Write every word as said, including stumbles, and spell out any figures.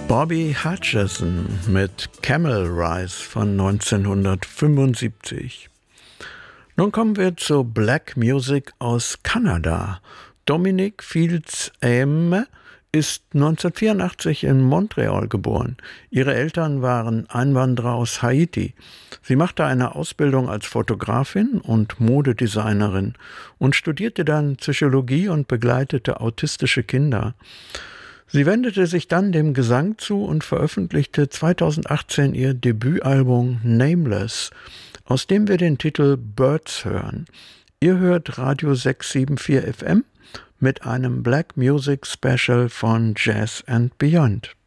Bobby Hutcherson mit Camel Rise von neunzehnhundertfünfundsiebzig. Nun kommen wir zur Black Music aus Kanada. Dominique Fields-Aime ist neunzehnhundertvierundachtzig in Montreal geboren. Ihre Eltern waren Einwanderer aus Haiti. Sie machte eine Ausbildung als Fotografin und Modedesignerin und studierte dann Psychologie und begleitete autistische Kinder. Sie wendete sich dann dem Gesang zu und veröffentlichte zweitausendachtzehn ihr Debütalbum Nameless, aus dem wir den Titel Birds hören. Ihr hört Radio sechs sieben vier F M mit einem Black Music Special von Jazz and Beyond.